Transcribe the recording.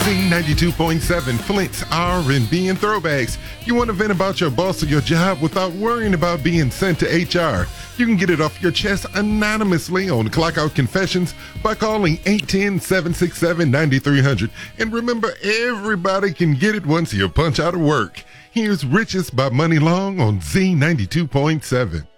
Z92.7, Flint's R&B and throwbacks. You want to vent about your boss or your job without worrying about being sent to HR? You can get it off your chest anonymously on Clock Out Confessions by calling 810-767-9300. And remember, everybody can get it once you punch out of work. Here's Riches by Money Long on Z92.7.